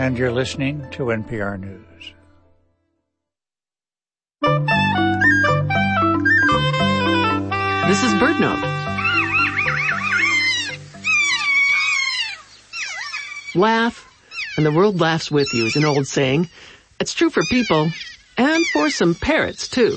and you're listening to NPR News. This is BirdNote. Laugh, and the world laughs with you is an old saying. It's true for people, and for some parrots, too.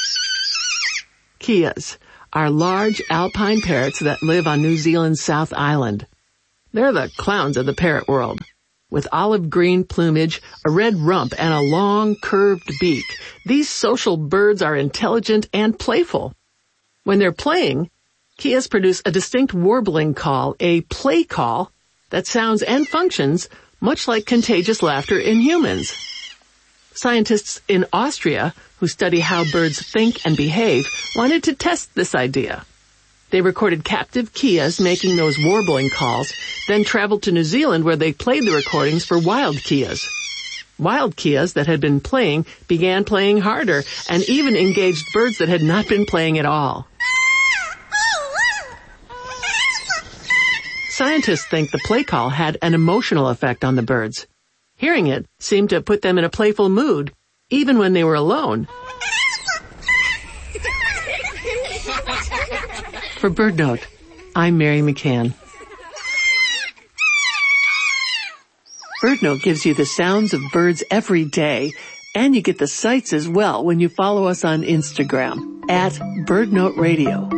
Keas are large alpine parrots that live on New Zealand's South Island. They're the clowns of the parrot world. With olive green plumage, a red rump, and a long, curved beak, these social birds are intelligent and playful. When they're playing, Keas produce a distinct warbling call, a play call, that sounds and functions much like contagious laughter in humans. Scientists in Austria, who study how birds think and behave, wanted to test this idea. They recorded captive Keas making those warbling calls, then traveled to New Zealand where they played the recordings for wild Keas. Wild Keas that had been playing began playing harder and even engaged birds that had not been playing at all. Scientists think the play call had an emotional effect on the birds. Hearing it seemed to put them in a playful mood, even when they were alone. For BirdNote, I'm Mary McCann. BirdNote gives you the sounds of birds every day, and you get the sights as well when you follow us on Instagram @BirdNote Radio.